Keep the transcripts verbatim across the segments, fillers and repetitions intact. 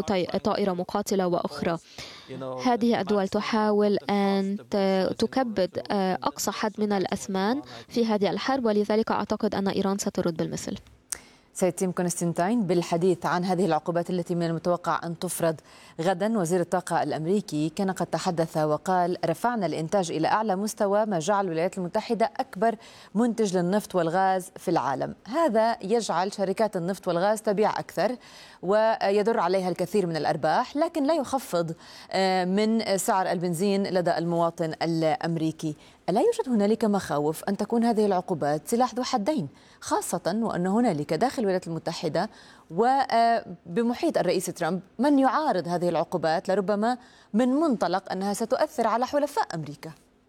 طائرة مقاتلة وأخرى. هذه الدول تحاول أن تكبد أقصى حد من الأثمان في هذه الحرب، ولذلك أعتقد أن إيران سترد بالمثل. سيد تيم كونستانتين، بالحديث عن هذه العقوبات التي من المتوقع أن تفرض غدا، وزير الطاقة الأمريكي كان قد تحدث وقال: رفعنا الإنتاج إلى أعلى مستوى، ما جعل الولايات المتحدة أكبر منتج للنفط والغاز في العالم. هذا يجعل شركات النفط والغاز تبيع أكثر ويدر عليها الكثير من الأرباح، لكن لا يخفض من سعر البنزين لدى المواطن الأمريكي. ألا يوجد هنالك مخاوف أن تكون هذه العقوبات سلاح ذو حدين، خاصة وأن هنالك داخل الولايات المتحدة وبمحيط الرئيس ترامب من يعارض هذه العقوبات لربما من منطلق أنها ستؤثر على حلفاء أمريكا؟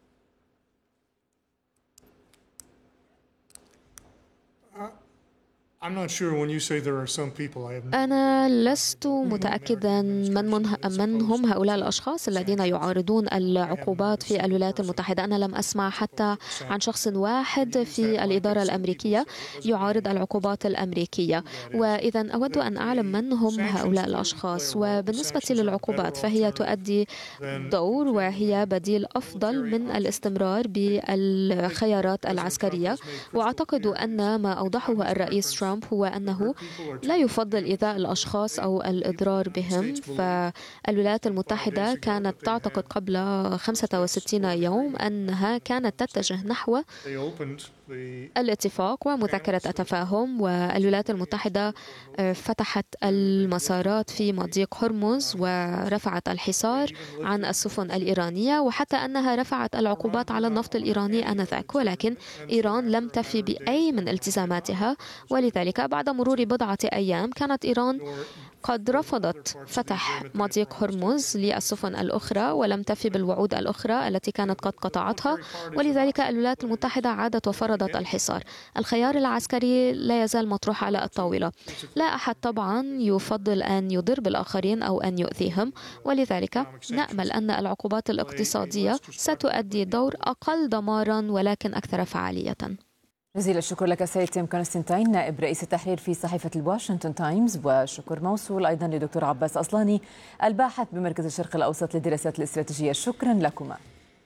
أنا لست متأكدا من, من هم هؤلاء الأشخاص الذين يعارضون العقوبات في الولايات المتحدة. أنا لم أسمع حتى عن شخص واحد في الإدارة الأمريكية يعارض العقوبات الأمريكية، وإذا أود أن أعلم من هم هؤلاء الأشخاص. وبالنسبة للعقوبات فهي تؤدي دور، وهي بديل أفضل من الاستمرار بالخيارات العسكرية. وأعتقد أن ما أوضحه الرئيس ترامب هو أنه لا يفضل إيذاء الأشخاص أو الإضرار بهم. فالولايات المتحدة كانت تعتقد قبل خمسة وستين يوم أنها كانت تتجه نحو الاتفاق ومذكرة التفاهم، والولايات المتحدة فتحت المسارات في مضيق هرمز ورفعت الحصار عن السفن الإيرانية، وحتى أنها رفعت العقوبات على النفط الإيراني آنذاك، ولكن إيران لم تفي بأي من التزاماتها. ولذلك بعد مرور بضعة أيام كانت إيران قد رفضت فتح مضيق هرمز للسفن الأخرى ولم تفي بالوعود الأخرى التي كانت قد قطعتها، ولذلك الولايات المتحدة عادت وفرضت الحصار. الخيار العسكري لا يزال مطروح على الطاولة. لا أحد طبعا يفضل أن يضر بالآخرين أو أن يؤذيهم، ولذلك نأمل أن العقوبات الاقتصادية ستؤدي دور أقل دمارا ولكن أكثر فعالية. جزيل الشكر لك سيد تيم كونستانتين، نائب رئيس التحرير في صحيفة الواشنطن تايمز، وشكر موصول أيضا لدكتور عباس أصلاني الباحث بمركز الشرق الأوسط للدراسات الاستراتيجية. شكرا لكما.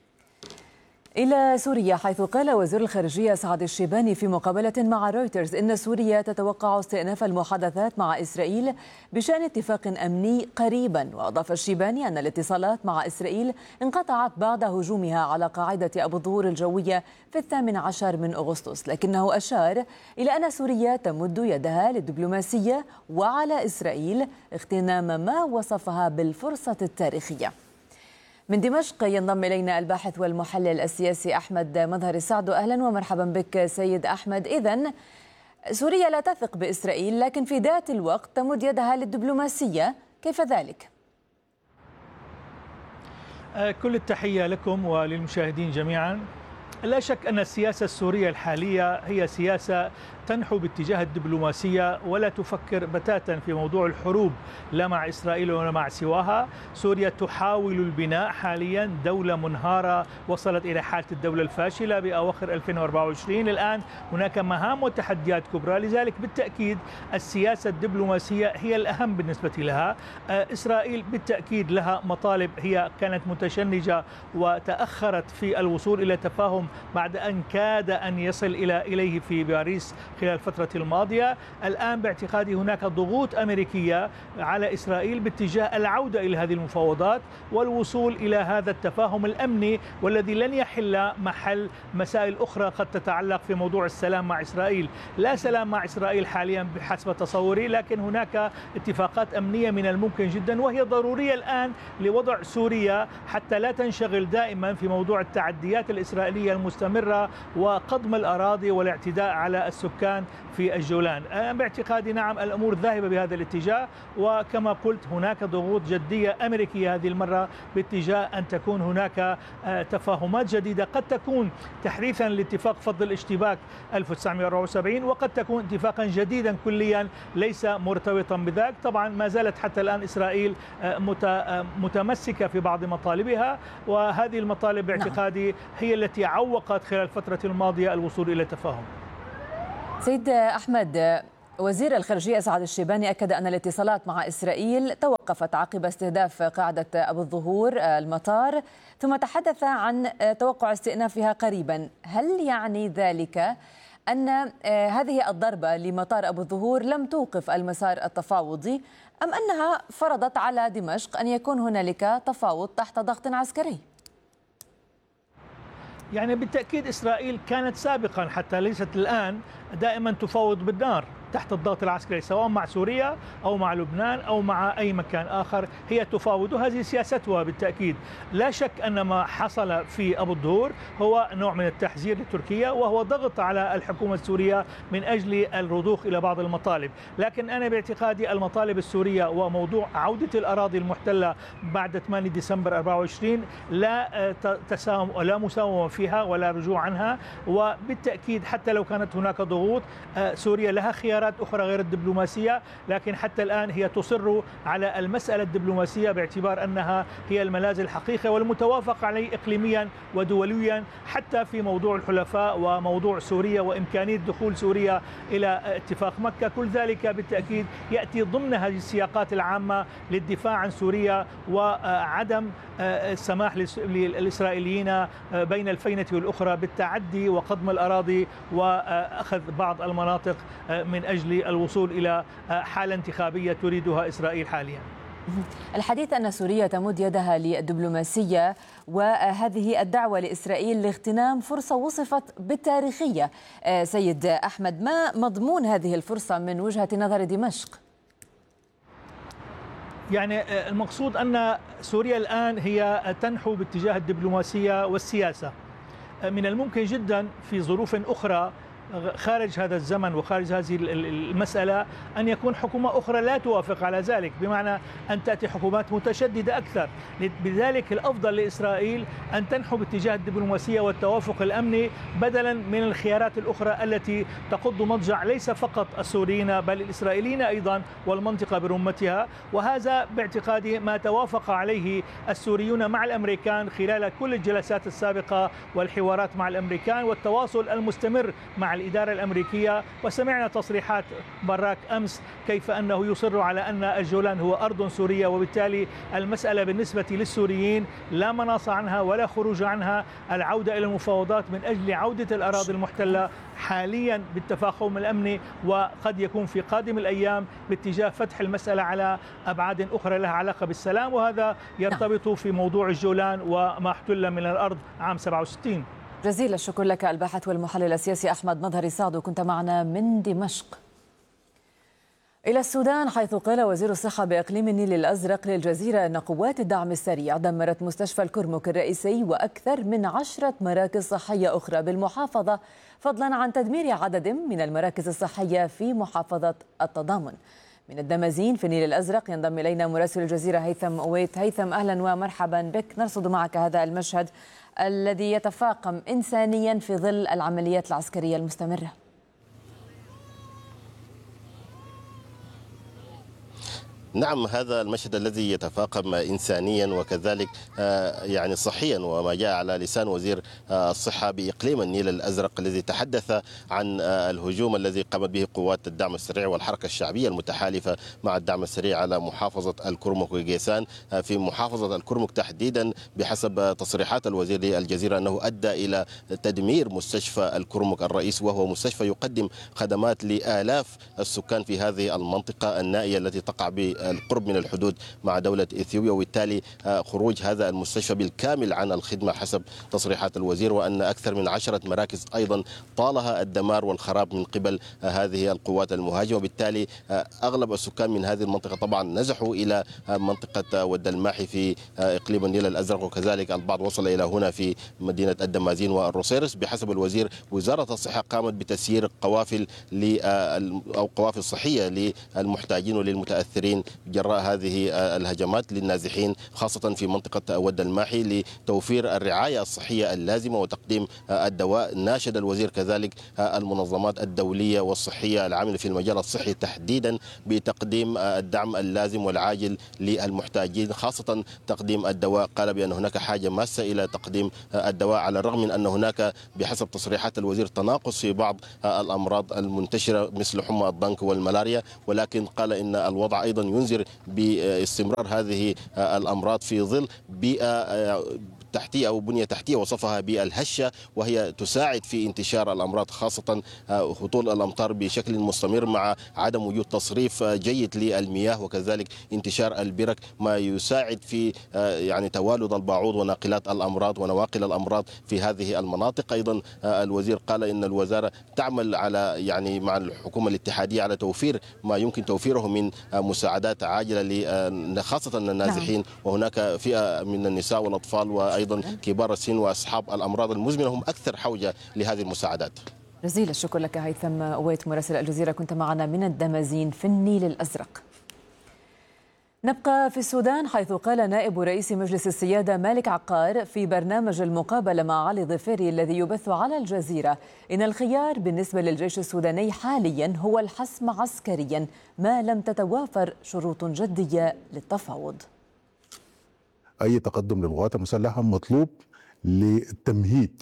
إلى سوريا، حيث قال وزير الخارجية سعد الشيباني في مقابلة مع رويترز إن سوريا تتوقع استئناف المحادثات مع إسرائيل بشأن اتفاق أمني قريبا. وأضاف الشيباني أن الاتصالات مع إسرائيل انقطعت بعد هجومها على قاعدة أبو الظهور الجوية في الثامن عشر من أغسطس، لكنه أشار إلى أن سوريا تمد يدها للدبلوماسية وعلى إسرائيل اغتنام ما وصفها بالفرصة التاريخية. من دمشق ينضم إلينا الباحث والمحلل السياسي أحمد مظهر السعد. أهلا ومرحبا بك سيد أحمد. إذن سوريا لا تثق بإسرائيل، لكن في ذات الوقت تمد يدها للدبلوماسية، كيف ذلك؟ كل التحية لكم وللمشاهدين جميعا. لا شك أن السياسة السورية الحالية هي سياسة تنحو باتجاه الدبلوماسية ولا تفكر بتاتا في موضوع الحروب، لا مع إسرائيل ولا مع سواها. سوريا تحاول البناء حاليا دولة منهارة وصلت إلى حالة الدولة الفاشلة بأواخر ألفين وأربعة وعشرين. الآن هناك مهام وتحديات كبرى، لذلك بالتأكيد السياسة الدبلوماسية هي الأهم بالنسبة لها. إسرائيل بالتأكيد لها مطالب، هي كانت متشنجة وتأخرت في الوصول إلى تفاهم بعد أن كاد أن يصل إلى إليه في باريس خلال الفترة الماضية. الآن باعتقادي هناك ضغوط أمريكية على إسرائيل باتجاه العودة إلى هذه المفاوضات والوصول إلى هذا التفاهم الأمني، والذي لن يحل محل مسائل أخرى قد تتعلق في موضوع السلام مع إسرائيل. لا سلام مع إسرائيل حاليا بحسب تصوري، لكن هناك اتفاقات أمنية من الممكن جدا وهي ضرورية الآن لوضع سوريا حتى لا تنشغل دائما في موضوع التعديات الإسرائيلية المستمرة وقضم الأراضي والاعتداء على السكان في الجولان. باعتقادي نعم الأمور ذاهبة بهذا الاتجاه، وكما قلت هناك ضغوط جدية أمريكية هذه المرة باتجاه أن تكون هناك تفاهمات جديدة، قد تكون تحديثا لاتفاق فض الاشتباك ألف وتسعمئة وأربعة وسبعين، وقد تكون اتفاقا جديدا كليا ليس مرتبطا بذاك. طبعا ما زالت حتى الآن إسرائيل متمسكة في بعض مطالبها، وهذه المطالب باعتقادي هي التي عوقت خلال الفترة الماضية الوصول إلى تفاهم. سيد أحمد، وزير الخارجية سعد الشيباني أكد أن الاتصالات مع إسرائيل توقفت عقب استهداف قاعدة أبو الظهور المطار، ثم تحدث عن توقع استئنافها قريبا. هل يعني ذلك أن هذه الضربة لمطار أبو الظهور لم توقف المسار التفاوضي، أم أنها فرضت على دمشق أن يكون هنالك تفاوض تحت ضغط عسكري؟ يعني بالتأكيد إسرائيل كانت سابقا حتى ليست الآن دائما تفاوض بالنار تحت الضغط العسكري، سواء مع سوريا أو مع لبنان أو مع أي مكان آخر، هي تفاوض، وهذه سياستها بالتأكيد. لا شك أن ما حصل في أبو الظهور هو نوع من التحذير لتركيا، وهو ضغط على الحكومة السورية من أجل الرضوخ إلى بعض المطالب. لكن أنا باعتقادي المطالب السورية وموضوع عودة الأراضي المحتلة بعد ثمانية ديسمبر أربعة وعشرين لا تساوم ولا مساومة فيها ولا رجوع عنها، وبالتأكيد حتى لو كانت هناك ضغوط سوريا لها خيارات أخرى غير الدبلوماسية، لكن حتى الآن هي تصر على المسألة الدبلوماسية باعتبار أنها هي الملاذ الحقيقي والمتوافق عليه إقليميا ودوليا، حتى في موضوع الحلفاء وموضوع سوريا وإمكانية دخول سوريا إلى اتفاق مكة. كل ذلك بالتأكيد يأتي ضمن هذه السياقات العامة للدفاع عن سوريا وعدم السماح للإسرائيليين بين الفينة والأخرى بالتعدي وقضم الأراضي وأخذ بعض المناطق من أجل الوصول إلى حالة انتخابية تريدها إسرائيل حاليا. الحديث أن سوريا تمد يدها للدبلوماسية، وهذه الدعوة لإسرائيل لاغتنام فرصة وصفت بالتاريخية. سيد أحمد، ما مضمون هذه الفرصة من وجهة نظر دمشق؟ يعني المقصود أن سوريا الآن هي تنحو باتجاه الدبلوماسية والسياسة. من الممكن جدا في ظروف أخرى خارج هذا الزمن وخارج هذه المسألة أن يكون حكومة أخرى لا توافق على ذلك، بمعنى أن تأتي حكومات متشددة أكثر. بذلك الأفضل لإسرائيل أن تنحو باتجاه الدبلوماسية والتوافق الأمني بدلا من الخيارات الأخرى التي تقض مضجع ليس فقط السوريين بل الإسرائيليين أيضا والمنطقة برمتها. وهذا باعتقادي ما توافق عليه السوريون مع الأمريكان خلال كل الجلسات السابقة والحوارات مع الأمريكان والتواصل المستمر مع الإدارة الأمريكية. وسمعنا تصريحات باراك أمس كيف أنه يصر على أن الجولان هو أرض سورية، وبالتالي المسألة بالنسبة للسوريين لا مناص عنها ولا خروج عنها، العودة إلى المفاوضات من أجل عودة الأراضي المحتلة حاليا بالتفاهم الأمني، وقد يكون في قادم الأيام باتجاه فتح المسألة على أبعاد أخرى لها علاقة بالسلام، وهذا يرتبط في موضوع الجولان وما احتل من الأرض عام سبعة وستين. جزيل الشكر لك الباحث والمحلل السياسي أحمد مظهري سعد، كنت معنا من دمشق. إلى السودان، حيث قال وزير الصحة بإقليم النيل الأزرق للجزيرة أن قوات الدعم السريع دمرت مستشفى الكرمك الرئيسي وأكثر من عشرة مراكز صحية أخرى بالمحافظة، فضلا عن تدمير عدد من المراكز الصحية في محافظة التضامن. من الدمازين في النيل الأزرق ينضم إلينا مراسل الجزيرة هيثم أويت. هيثم، أهلا ومرحبا بك. نرصد معك هذا المشهد الذي يتفاقم إنسانيا في ظل العمليات العسكرية المستمرة. نعم، هذا المشهد الذي يتفاقم إنسانيا وكذلك يعني صحيا، وما جاء على لسان وزير الصحة بإقليم النيل الأزرق الذي تحدث عن الهجوم الذي قامت به قوات الدعم السريع والحركة الشعبية المتحالفة مع الدعم السريع على محافظة الكرمك وجيسان. في محافظة الكرمك تحديدا بحسب تصريحات الوزير للجزيرة أنه أدى إلى تدمير مستشفى الكرمك الرئيس، وهو مستشفى يقدم خدمات لآلاف السكان في هذه المنطقة النائية التي تقع بالقرب من الحدود مع دولة إثيوبيا، وبالتالي خروج هذا المستشفى بالكامل عن الخدمة حسب تصريحات الوزير، وأن أكثر من عشرة مراكز أيضا طالها الدمار والخراب من قبل هذه القوات المهاجمة. وبالتالي أغلب السكان من هذه المنطقة طبعا نزحوا إلى منطقة ود الماحي في إقليم النيل الأزرق، وكذلك البعض وصل إلى هنا في مدينة الدمازين والروسيرس. بحسب الوزير وزارة الصحة قامت بتسيير قوافل أو قوافل صحية للمحتاجين وللمتأثرين جراء هذه الهجمات للنازحين خاصة في منطقة ود الماحي لتوفير الرعاية الصحية اللازمة وتقديم الدواء. ناشد الوزير كذلك المنظمات الدولية والصحية العاملة في المجال الصحي تحديدا بتقديم الدعم اللازم والعاجل للمحتاجين، خاصة تقديم الدواء. قال بأن هناك حاجة ماسة إلى تقديم الدواء، على الرغم من أن هناك بحسب تصريحات الوزير تناقص في بعض الأمراض المنتشرة مثل حمى الضنك والملاريا، ولكن قال إن الوضع أيضا ينذر باستمرار هذه الأمراض في ظل بيئة تحتية أو بنية تحتية وصفها بالهشة، وهي تساعد في انتشار الأمراض، خاصة هطول الأمطار بشكل مستمر مع عدم وجود تصريف جيد للمياه وكذلك انتشار البرك، ما يساعد في يعني توالد البعوض وناقلات الأمراض ونواقل الأمراض في هذه المناطق. أيضا الوزير قال إن الوزارة تعمل على يعني مع الحكومة الاتحادية على توفير ما يمكن توفيره من مساعدات عاجلة خاصة النازحين، وهناك فئة من النساء والأطفال و أيضا كبار السن وأصحاب الأمراض المزمنة هم أكثر حوجة لهذه المساعدات. جزيل الشكر لك هيثم أويت مراسل الجزيرة، كنت معنا من الدمازين في النيل الأزرق. نبقى في السودان، حيث قال نائب رئيس مجلس السيادة مالك عقار في برنامج المقابلة مع علي ظفيري الذي يبث على الجزيرة إن الخيار بالنسبة للجيش السوداني حاليا هو الحسم عسكريا ما لم تتوافر شروط جدية للتفاوض. أي تقدم للقوات المسلحة مطلوب للتمهيد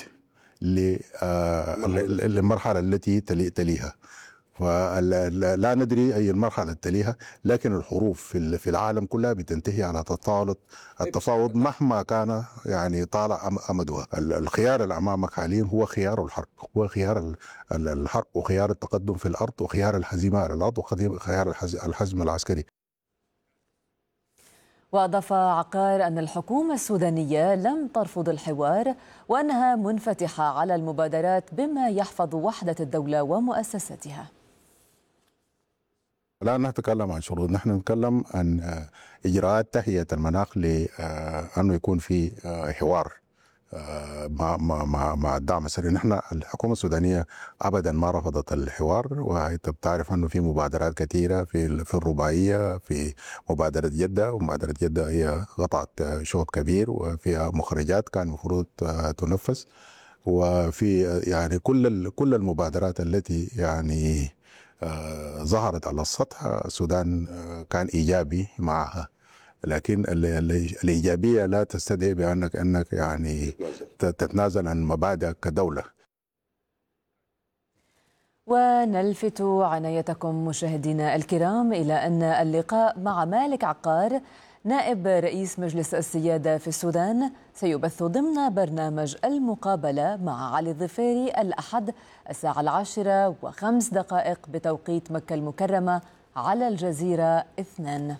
للمرحلة التي تليها، فلا ندري أي المرحلة تليها، لكن الحروب في العالم كلها بتنتهي على تفاوض التفاوض مهما كان يعني طالع أمدها. الخيار اللي أمامك حاليا هو خيار الحرب، هو خيار الحرب وخيار التقدم في الأرض وخيار الهزيمة على الأرض وخيار الحزم العسكري. وأضاف عقار أن الحكومة السودانية لم ترفض الحوار وأنها منفتحة على المبادرات بما يحفظ وحدة الدولة ومؤسساتها. لا نتكلم عن شروط، نحن نتكلم عن إجراءات تهيئة المناخ لأنه يكون في حوار مع مع مع الدعم السري. نحن الحكومة السودانية أبدا ما رفضت الحوار، وأنت بتعرف أنه في مبادرات كثيرة في في الرباعية، في مبادرة جدة، ومبادرة جدة هي قطعت شوط كبير وفيها مخرجات كان المفروض تنفذ، وفي يعني كل كل المبادرات التي يعني آه ظهرت على السطح السودان آه كان إيجابي معها، لكن الإيجابية لا تستدعي بأنك أنك يعني تتنازل عن مبادئك كدولة. ونلفت عنايتكم مشاهدينا الكرام إلى أن اللقاء مع مالك عقار نائب رئيس مجلس السيادة في السودان سيبث ضمن برنامج المقابلة مع علي ظفيري الأحد الساعة العاشرة وخمس دقائق بتوقيت مكة المكرمة على الجزيرة اثنان.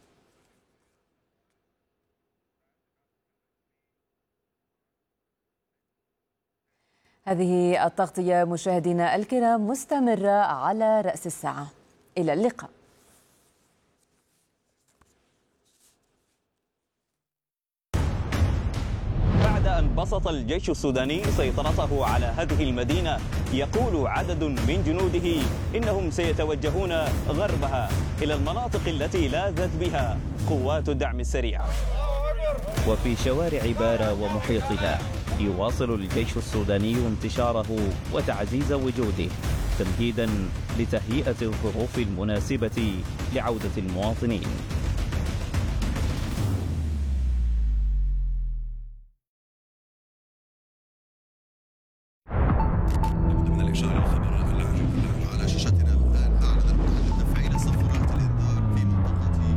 هذه التغطية مشاهدينا الكرام مستمرة على رأس الساعة. إلى اللقاء. بعد أن بسط الجيش السوداني سيطرته على هذه المدينة، يقول عدد من جنوده إنهم سيتوجهون غربها إلى المناطق التي لاذت بها قوات الدعم السريع. وفي شوارع بارا ومحيطها يواصل الجيش السوداني انتشاره وتعزيز وجوده تمهيدا لتهيئة الظروف المناسبة لعودة المواطنين. من الإشارة الخبر على شاشتنا الآن أعلن المحل تفعيل صفارات الإنذار في منطقة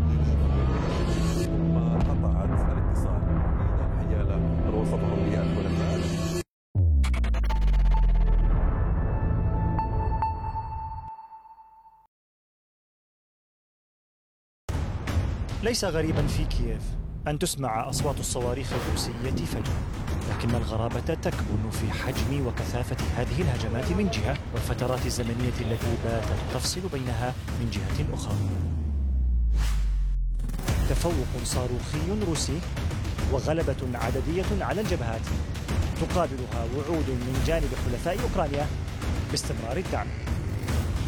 وقطعت الاتصال الحيالة وصفهم بالخلفاء. ليس غريبا في كييف أن تسمع أصوات الصواريخ الروسية فجأة، لكن الغرابة تكمن في حجم وكثافة هذه الهجمات من جهة والفترات الزمنية التي باتت تفصل بينها من جهة أخرى. تفوق صاروخي روسي وغلبة عددية على الجبهات تقابلها وعود من جانب حلفاء أوكرانيا باستمرار الدعم.